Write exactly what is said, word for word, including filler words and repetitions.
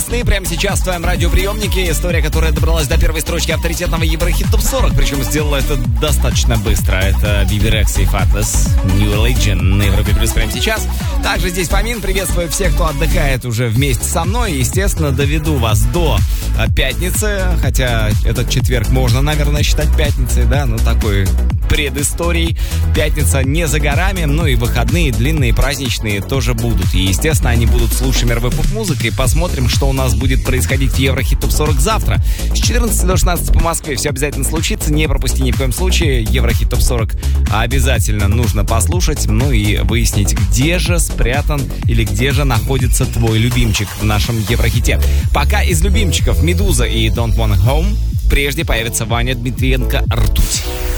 весны прямо сейчас в твоем радиоприемнике. История, которая добралась до первой строчки авторитетного Еврохит Топ сорок. Причем сделала это достаточно быстро. Это Биби Рекс и Фатлес, New Religion на Европе Плюс прямо сейчас. Также здесь Фомин. Приветствую всех, кто отдыхает уже вместе со мной. Естественно, доведу вас до пятницы. Хотя этот четверг можно, наверное, считать пятницей, да? Ну, такой предысторией. Пятница не за горами. Ну и выходные длинные, праздничные тоже будут. И, естественно, они будут с лучшей мировой поп-музыкой. Посмотрим, что у нас будет происходить в Еврохит Топ сорок завтра. С четырнадцати до шестнадцати по Москве все обязательно случится. Не пропусти ни в коем случае. Еврохит Топ сорок обязательно нужно послушать. Ну и выяснить, где же спрятан или где же находится твой любимчик в нашем Еврохите. Пока из любимчиков Медуза и Don't Wanna Home. Прежде появится Ваня Дмитриенко «Ртуть».